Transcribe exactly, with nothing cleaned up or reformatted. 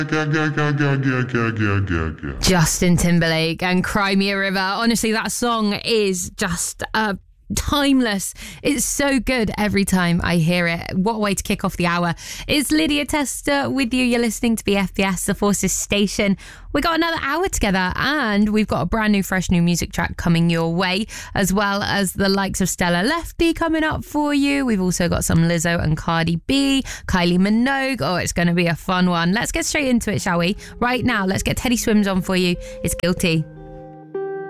Justin Timberlake and Cry Me a River. Honestly, that song is just uh, timeless. It's so good every time I hear it. What a way to kick off the hour. It's Lydia Tester with you. You're listening to B F B S, the Forces station. We got another hour together and we've got a brand new, fresh new music track coming your way, as well as the likes of Stella Lefty coming up for you. We've also got some Lizzo and Cardi B, Kylie Minogue. Oh, it's going to be a fun one. Let's get straight into it, shall we? Right now, let's get Teddy Swims on for you. It's Guilty.